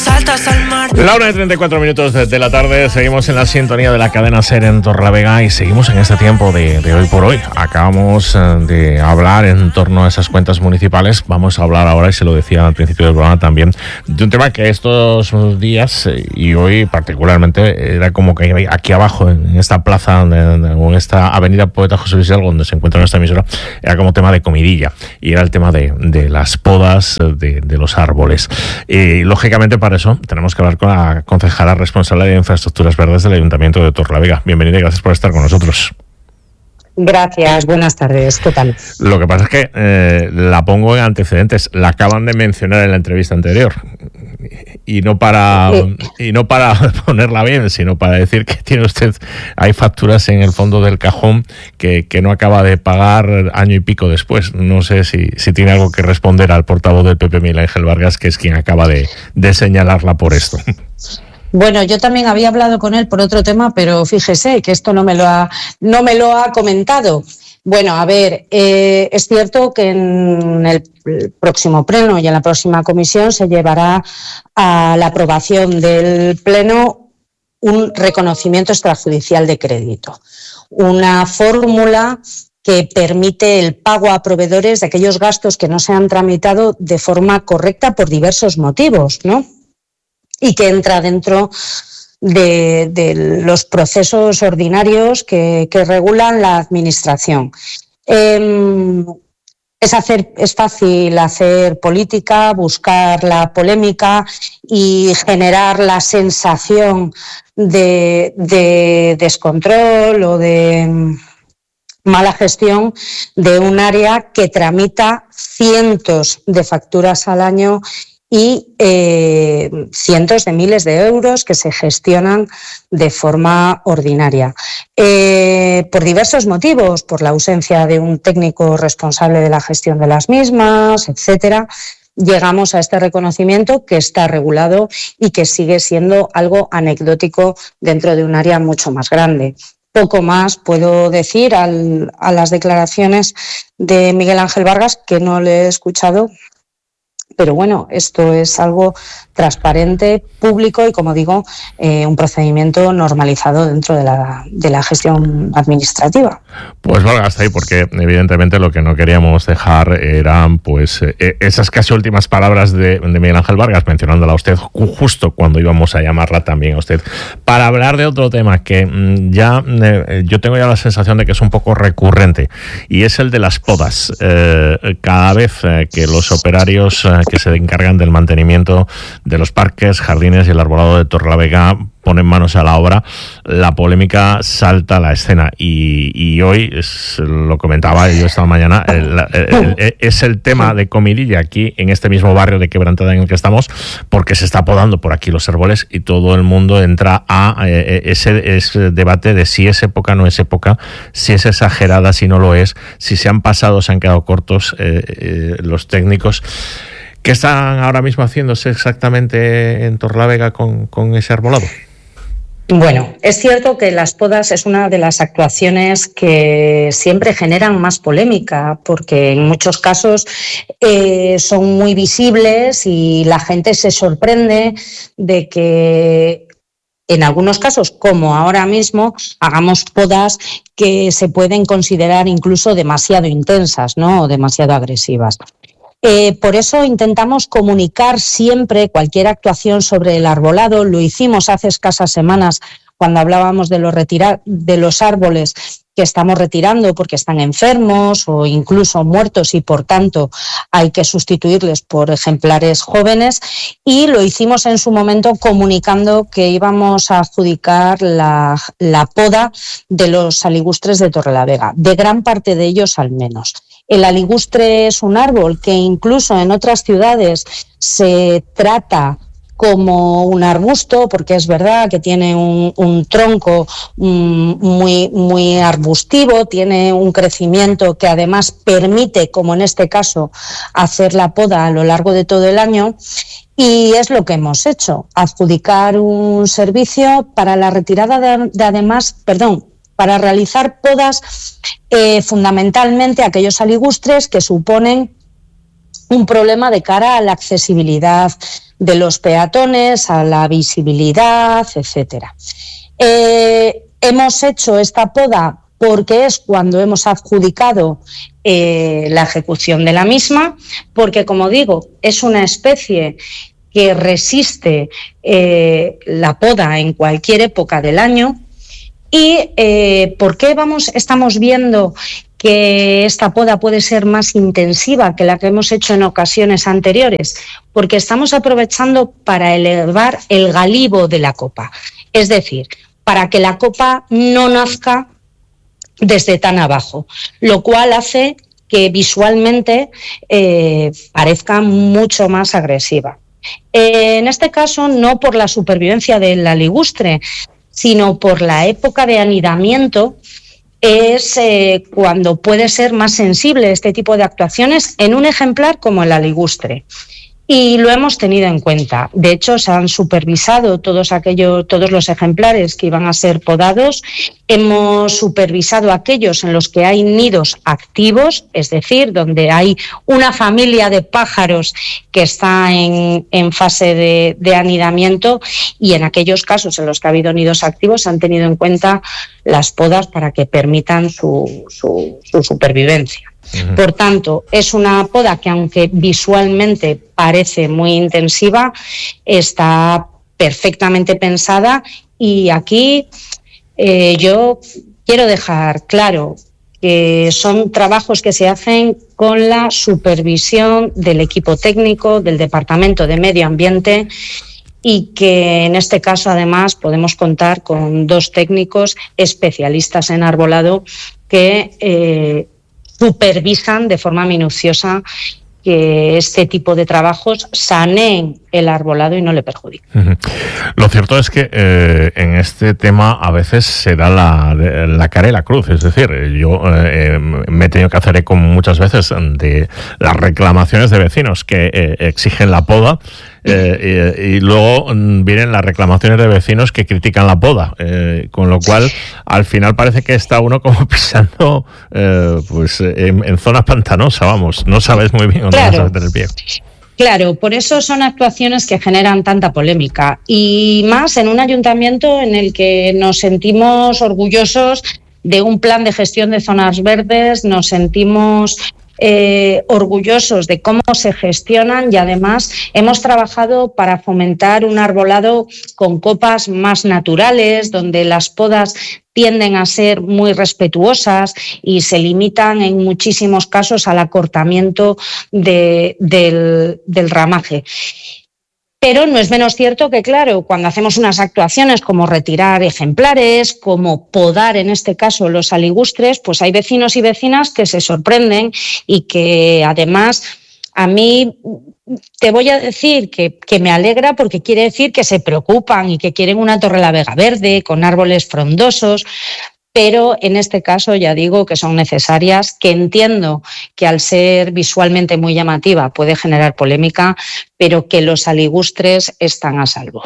saltas al mar. La 1:34 de la tarde, seguimos en la sintonía de la cadena SER en Torrelavega y seguimos en este tiempo de hoy por hoy. Acabamos de hablar en torno a esas cuentas municipales. Vamos a hablar ahora, y se lo decía al principio del programa también, de un tema que estos días y hoy particularmente era como que aquí abajo, en esta plaza o en esta avenida Poeta José Luis Hidalgo, donde se encuentra nuestra emisora, era como tema de comidilla y era el tema de las podas de los árboles. Y lógicamente para eso tenemos que hablar con la concejala responsable de Infraestructuras Verdes del Ayuntamiento de Torrelavega. Bienvenida y gracias por estar con nosotros. Gracias, buenas tardes, ¿qué tal? Lo que pasa es que la pongo en antecedentes, la acaban de mencionar en la entrevista anterior y no para ponerla bien, sino para decir que tiene usted, hay facturas en el fondo del cajón que no acaba de pagar año y pico después. No sé si tiene algo que responder al portavoz del PP, Miguel Ángel Vargas, que es quien acaba de señalarla por esto. Bueno, yo también había hablado con él por otro tema, pero fíjese que esto no me lo ha comentado. Bueno, a ver, es cierto que en el próximo pleno y en la próxima comisión se llevará a la aprobación del pleno un reconocimiento extrajudicial de crédito, una fórmula que permite el pago a proveedores de aquellos gastos que no se han tramitado de forma correcta por diversos motivos, ¿no? Y que entra dentro de los procesos ordinarios que regulan la administración. Es fácil hacer política, buscar la polémica y generar la sensación de descontrol o de mala gestión de un área que tramita cientos de facturas al año y cientos de miles de euros que se gestionan de forma ordinaria. Por diversos motivos, por la ausencia de un técnico responsable de la gestión de las mismas, etcétera, llegamos a este reconocimiento que está regulado y que sigue siendo algo anecdótico dentro de un área mucho más grande. Poco más puedo decir a las declaraciones de Miguel Ángel Vargas, que no le he escuchado. Pero bueno, esto es algo transparente, público y, como digo, un procedimiento normalizado dentro de la gestión administrativa. Pues valga hasta ahí, porque evidentemente lo que no queríamos dejar eran pues esas casi últimas palabras de Miguel Ángel Vargas, mencionándola a usted justo cuando íbamos a llamarla también a usted, para hablar de otro tema que yo tengo ya la sensación de que es un poco recurrente, y es el de las podas. Cada vez que los operarios que se encargan del mantenimiento de los parques, jardines y el arbolado de Torrelavega ponen manos a la obra, la polémica salta a la escena y hoy, lo comentaba yo esta mañana, es el tema de comidilla aquí en este mismo barrio de Quebrantada en el que estamos, porque se está podando por aquí los árboles y todo el mundo entra a ese debate de si es época, no es época, si es exagerada, si no lo es, si se han pasado, se han quedado cortos los técnicos. ¿Qué están ahora mismo haciéndose exactamente en Torrelavega con ese arbolado? Bueno, es cierto que las podas es una de las actuaciones que siempre generan más polémica, porque en muchos casos son muy visibles y la gente se sorprende de que en algunos casos, como ahora mismo, hagamos podas que se pueden considerar incluso demasiado intensas, ¿no? O demasiado agresivas. Por eso intentamos comunicar siempre cualquier actuación sobre el arbolado. Lo hicimos hace escasas semanas cuando hablábamos de los árboles que estamos retirando porque están enfermos o incluso muertos y por tanto hay que sustituirles por ejemplares jóvenes, y lo hicimos en su momento comunicando que íbamos a adjudicar la poda de los aligustres de Torrelavega, de gran parte de ellos al menos. El aligustre es un árbol que incluso en otras ciudades se trata como un arbusto, porque es verdad que tiene un tronco muy arbustivo, tiene un crecimiento que además permite, como en este caso, hacer la poda a lo largo de todo el año. Y es lo que hemos hecho, adjudicar un servicio para la retirada para realizar podas fundamentalmente aquellos aligustres que suponen un problema de cara a la accesibilidad de los peatones, a la visibilidad, etcétera. Hemos hecho esta poda porque es cuando hemos adjudicado la ejecución de la misma, porque, como digo, es una especie que resiste la poda en cualquier época del año. ¿Y por qué estamos viendo que esta poda puede ser más intensiva que la que hemos hecho en ocasiones anteriores? Porque estamos aprovechando para elevar el galivo de la copa, es decir, para que la copa no nazca desde tan abajo, lo cual hace que visualmente parezca mucho más agresiva. En este caso, no por la supervivencia de la ligustre, sino por la época de anidamiento, es cuando puede ser más sensible este tipo de actuaciones en un ejemplar como la ligustre. Y lo hemos tenido en cuenta. De hecho, se han supervisado todos los ejemplares que iban a ser podados. Hemos supervisado aquellos en los que hay nidos activos, es decir, donde hay una familia de pájaros que está en fase de anidamiento, y en aquellos casos en los que ha habido nidos activos se han tenido en cuenta las podas para que permitan su supervivencia. Por tanto, es una poda que, aunque visualmente parece muy intensiva, está perfectamente pensada, y aquí yo quiero dejar claro que son trabajos que se hacen con la supervisión del equipo técnico del Departamento de Medio Ambiente, y que en este caso además podemos contar con 2 técnicos especialistas en arbolado que supervisan de forma minuciosa que este tipo de trabajos saneen el arbolado y no le perjudiquen. Lo cierto es que en este tema a veces se da la cara y la cruz. Es decir, yo me he tenido que hacer eco muchas veces de las reclamaciones de vecinos que exigen la poda, y luego vienen las reclamaciones de vecinos que critican la poda, con lo cual al final parece que está uno como pisando en zona pantanosa, vamos, no sabes muy bien dónde vas a meter el pie. Claro, por eso son actuaciones que generan tanta polémica, y más en un ayuntamiento en el que nos sentimos orgullosos de un plan de gestión de zonas verdes, nos sentimos orgullosos de cómo se gestionan, y además hemos trabajado para fomentar un arbolado con copas más naturales, donde las podas tienden a ser muy respetuosas y se limitan en muchísimos casos al acortamiento del ramaje. Pero no es menos cierto que, claro, cuando hacemos unas actuaciones como retirar ejemplares, como podar en este caso los aligustres, pues hay vecinos y vecinas que se sorprenden, y que además a mí te voy a decir que me alegra, porque quiere decir que se preocupan y que quieren una Torrelavega verde con árboles frondosos. Pero en este caso ya digo que son necesarias, que entiendo que al ser visualmente muy llamativa puede generar polémica, pero que los aligustres están a salvo.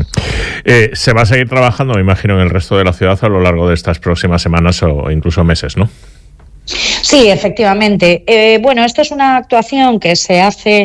Se va a seguir trabajando, me imagino, en el resto de la ciudad a lo largo de estas próximas semanas o incluso meses, ¿no? Sí, efectivamente. Bueno, esto es una actuación que se hace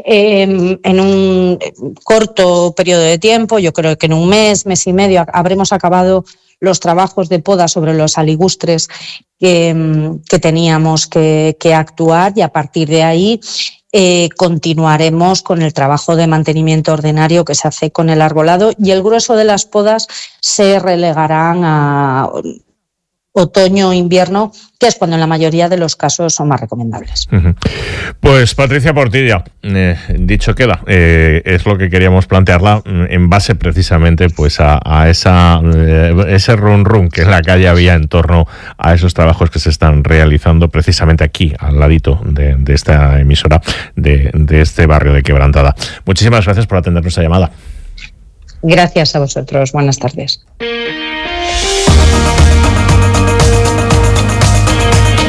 en un corto periodo de tiempo. Yo creo que en un mes y medio habremos acabado los trabajos de poda sobre los aligustres que teníamos que actuar, y a partir de ahí continuaremos con el trabajo de mantenimiento ordinario que se hace con el arbolado, y el grueso de las podas se relegarán a otoño o invierno, que es cuando en la mayoría de los casos son más recomendables. Pues Patricia Portilla, dicho queda, es lo que queríamos plantearla en base precisamente pues a ese run que en la calle había en torno a esos trabajos que se están realizando precisamente aquí, al ladito de esta emisora, de este barrio de Quebrantada. Muchísimas gracias por atender nuestra llamada. Gracias a vosotros. Buenas tardes.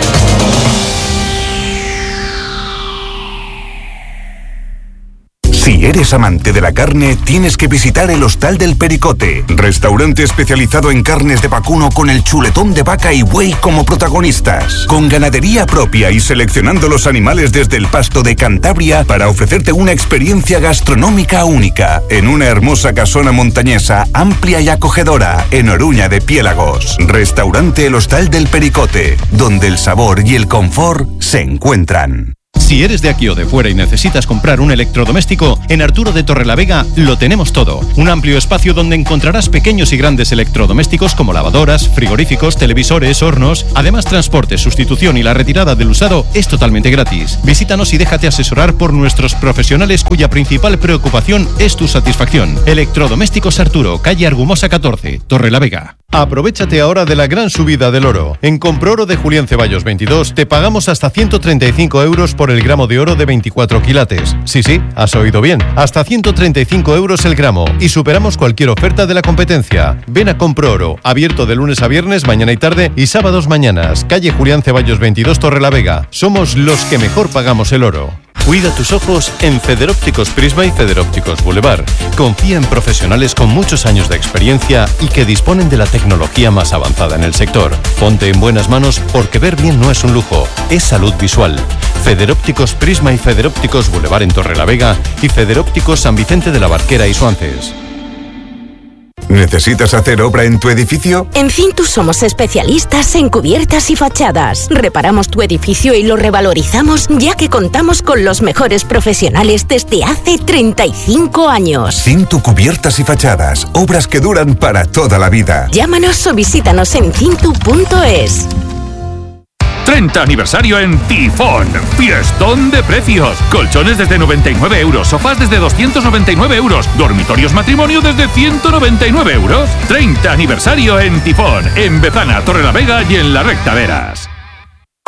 Si Si eres amante de la carne, tienes que visitar el Hostal del Pericote, restaurante especializado en carnes de vacuno con el chuletón de vaca y buey como protagonistas, con ganadería propia y seleccionando los animales desde el pasto de Cantabria para ofrecerte una experiencia gastronómica única en una hermosa casona montañesa amplia y acogedora en Oruña de Piélagos. Restaurante El Hostal del Pericote, donde el sabor y el confort se encuentran. Si eres de aquí o de fuera y necesitas comprar un electrodoméstico, en Arturo de Torrelavega lo tenemos todo. Un amplio espacio donde encontrarás pequeños y grandes electrodomésticos como lavadoras, frigoríficos, televisores, hornos. Además, transporte, sustitución y la retirada del usado es totalmente gratis. Visítanos y déjate asesorar por nuestros profesionales cuya principal preocupación es tu satisfacción. Electrodomésticos Arturo, calle Argumosa 14, Torrelavega. Aprovechate ahora de la gran subida del oro. En Comproro de Julián Ceballos 22 te pagamos hasta 135 euros por el gramo de oro de 24 quilates. Sí, has oído bien. Hasta 135 euros el gramo y superamos cualquier oferta de la competencia. Ven a Comproro, abierto de lunes a viernes, mañana y tarde y sábados mañanas. Calle Julián Ceballos 22, Torrelavega. Somos los que mejor pagamos el oro. Cuida tus ojos en Federópticos Prisma y Federópticos Boulevard. Confía en profesionales con muchos años de experiencia y que disponen de la tecnología más avanzada en el sector. Ponte en buenas manos porque ver bien no es un lujo, es salud visual. Federópticos Prisma y Federópticos Boulevard en Torrelavega y Federópticos San Vicente de la Barquera y Suances. ¿Necesitas hacer obra en tu edificio? En Cintus somos especialistas en cubiertas y fachadas. Reparamos tu edificio y lo revalorizamos ya que contamos con los mejores profesionales desde hace 35 años. Cintu Cubiertas y Fachadas, obras que duran para toda la vida. Llámanos o visítanos en cintu.es. 30 aniversario en Tifón. Fiestón de precios. Colchones desde 99 euros, sofás desde 299 euros, dormitorios matrimonio desde 199 euros. 30 aniversario en Tifón, en Bezana, Torrelavega y en La Recta Veras.